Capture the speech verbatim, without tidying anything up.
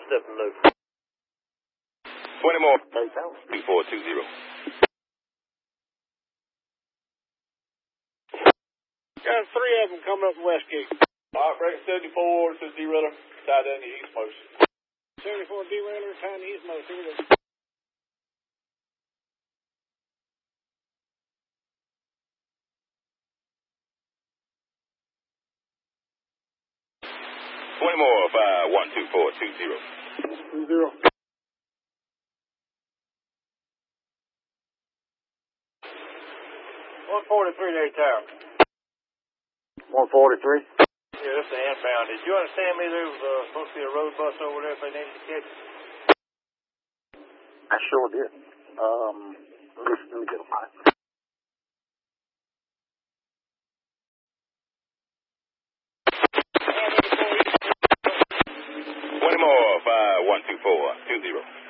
Stepping loop. twenty more. Hey, Tower. two four two zero. Got three of them coming up Westgate. All right, break seventy-four to derailleur, tied down the east most. seventy-four derailleur, tying the east most. Here we go. twenty more, five one two four two zero. Two zero. one forty-three there, Tower. one forty-three? Yeah, that's the inbound. Did you understand me there was uh, supposed to be a road bus over there if they needed to catch it? I sure did. Um, let me, let me get a pipe. twenty more, five one two four two zero.